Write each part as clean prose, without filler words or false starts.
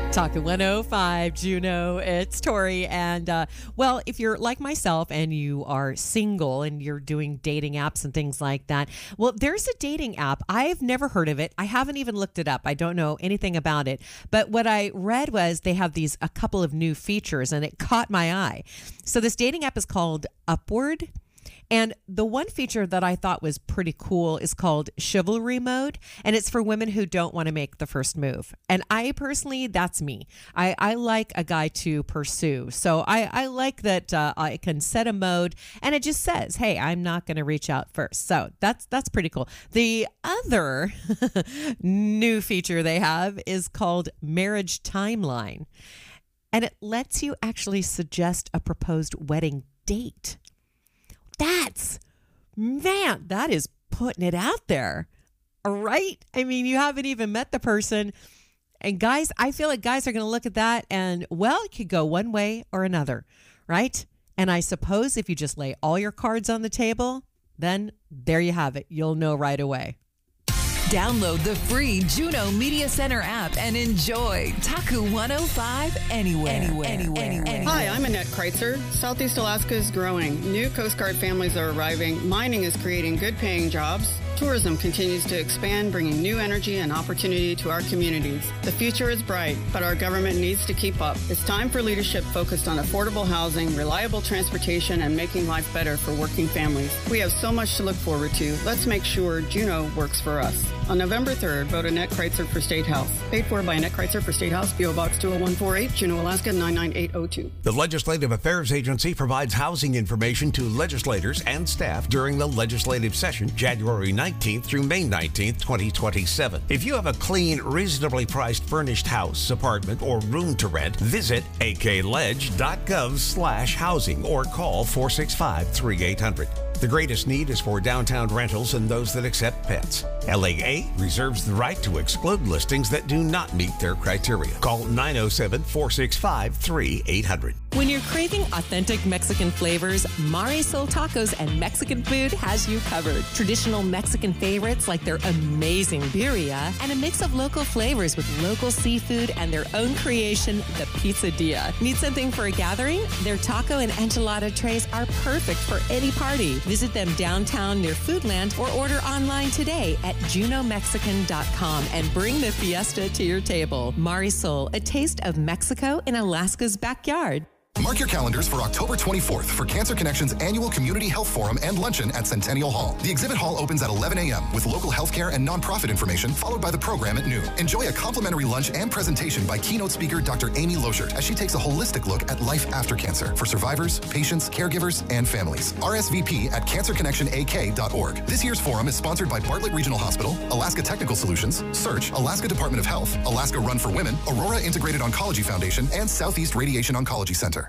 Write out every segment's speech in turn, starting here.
Talking 105, Juno, it's Tori. And, well, if you're like myself and you are single and you're doing dating apps and things like that, well, there's a dating app. I've never heard of it. I haven't even looked it up. I don't know anything about it. But what I read was they have a couple of new features, and it caught my eye. So this dating app is called Upward. And the one feature that I thought was pretty cool is called Chivalry Mode, and it's for women who don't want to make the first move. And I personally, that's me. I like a guy to pursue. So I like that I can set a mode, and it just says, hey, I'm not going to reach out first. So that's pretty cool. The other new feature they have is called Marriage Timeline, and it lets you actually suggest a proposed wedding date. That is putting it out there. All right. I mean, you haven't even met the person. And guys, I feel like guys are going to look at that and, well, it could go one way or another, right? And I suppose if you just lay all your cards on the table, then there you have it. You'll know right away. Download the free Juno Media Center app and enjoy Taku 105 anywhere. Hi, I'm Annette Kreitzer. Southeast Alaska is growing. New Coast Guard families are arriving. Mining is creating good-paying jobs. Tourism continues to expand, bringing new energy and opportunity to our communities. The future is bright, but our government needs to keep up. It's time for leadership focused on affordable housing, reliable transportation, and making life better for working families. We have so much to look forward to. Let's make sure Juno works for us. On November 3rd, vote Annette Kreitzer for State House. Paid for by Annette Kreitzer for State House, P.O. Box 20148, Juneau, Alaska 99802. The Legislative Affairs Agency provides housing information to legislators and staff during the legislative session, January 19th through May 19th, 2027. If you have a clean, reasonably priced furnished house, apartment, or room to rent, visit akledge.gov/housing or call 465-3800. The greatest need is for downtown rentals and those that accept pets. LAA reserves the right to exclude listings that do not meet their criteria. Call 907-465-3800. When you're craving authentic Mexican flavors, Marisol Tacos and Mexican Food has you covered. Traditional Mexican favorites like their amazing birria and a mix of local flavors with local seafood and their own creation, the Pizzadilla. Need something for a gathering? Their taco and enchilada trays are perfect for any party. Visit them downtown near Foodland or order online today at junomexican.com and bring the fiesta to your table. Marisol, a taste of Mexico in Alaska's backyard. Mark your calendars for October 24th for Cancer Connections annual Community Health Forum and Luncheon at Centennial Hall. The exhibit hall opens at 11 a.m. with local healthcare and nonprofit information, followed by the program at noon. Enjoy a complimentary lunch and presentation by keynote speaker Dr. Amy Loschert as she takes a holistic look at life after cancer for survivors, patients, caregivers, and families. RSVP at cancerconnectionak.org. This year's forum is sponsored by Bartlett Regional Hospital, Alaska Technical Solutions, Search, Alaska Department of Health, Alaska Run for Women, Aurora Integrated Oncology Foundation, and Southeast Radiation Oncology Center.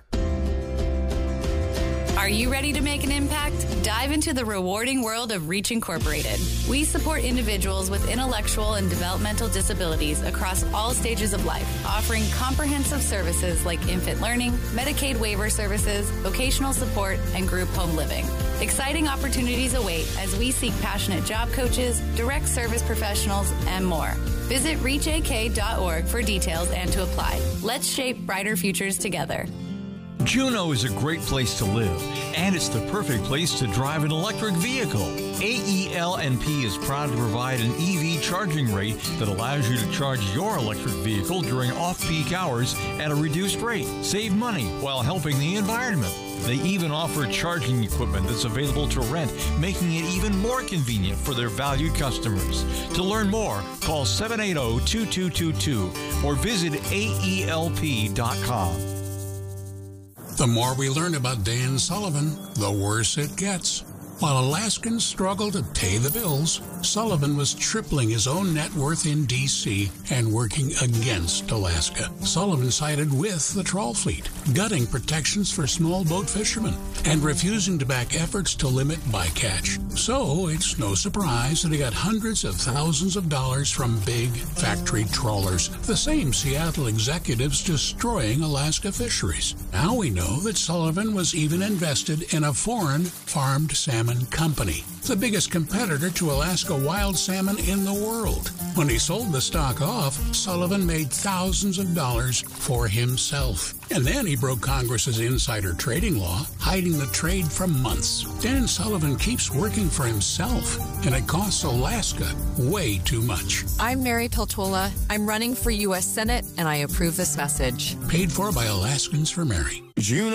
Are you ready to make an impact? Dive into the rewarding world of Reach Incorporated. We support individuals with intellectual and developmental disabilities across all stages of life, offering comprehensive services like infant learning, Medicaid waiver services, vocational support, and group home living. Exciting opportunities await as we seek passionate job coaches, direct service professionals, and more. Visit reachak.org for details and to apply. Let's shape brighter futures together. Juneau is a great place to live, and it's the perfect place to drive an electric vehicle. AEL&P is proud to provide an EV charging rate that allows you to charge your electric vehicle during off-peak hours at a reduced rate. Save money while helping the environment. They even offer charging equipment that's available to rent, making it even more convenient for their valued customers. To learn more, call 780-2222 or visit AELP.com. The more we learn about Dan Sullivan, the worse it gets. While Alaskans struggle to pay the bills, Sullivan was tripling his own net worth in D.C. and working against Alaska. Sullivan sided with the trawl fleet, gutting protections for small boat fishermen, and refusing to back efforts to limit bycatch. So it's no surprise that he got hundreds of thousands of dollars from big factory trawlers, the same Seattle executives destroying Alaska fisheries. Now we know that Sullivan was even invested in a foreign farmed salmon Salmon Company, the biggest competitor to Alaska Wild Salmon in the world. When he sold the stock off, Sullivan made thousands of dollars for himself. And then he broke Congress's insider trading law, hiding the trade for months. Dan Sullivan keeps working for himself, and it costs Alaska way too much. I'm Mary Peltola. I'm running for U.S. Senate, and I approve this message. Paid for by Alaskans for Mary.